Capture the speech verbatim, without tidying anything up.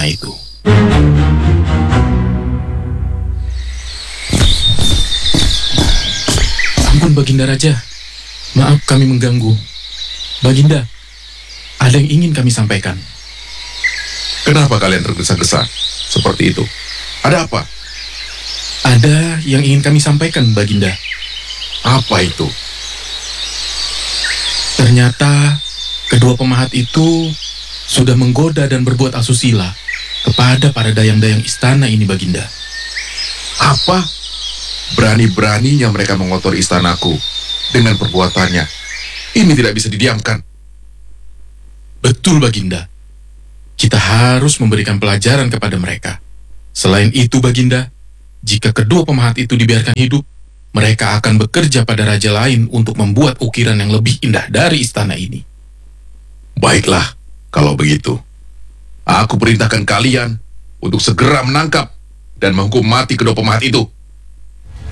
istana itu. Ampun Baginda Raja, maaf kami mengganggu. Baginda, ada yang ingin kami sampaikan. Kenapa kalian tergesa-gesa seperti itu? Ada apa? Ada yang ingin kami sampaikan, Baginda. Apa itu? Ternyata kedua pemahat itu sudah menggoda dan berbuat asusila kepada para dayang-dayang istana ini, Baginda. Apa? Berani-beraninya mereka mengotori istanaku dengan perbuatannya. Ini tidak bisa didiamkan. Betul, Baginda. Kita harus memberikan pelajaran kepada mereka. Selain itu, Baginda, jika kedua pemahat itu dibiarkan hidup, mereka akan bekerja pada raja lain untuk membuat ukiran yang lebih indah dari istana ini. Baiklah, kalau begitu. Aku perintahkan kalian untuk segera menangkap dan menghukum mati kedua pemahat itu.